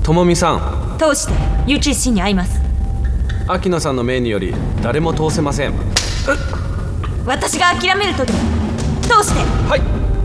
ともみさん、 通してユキシに会います。 秋野さんの命により誰も通せません。 私が諦めるとでも？通して。 はい。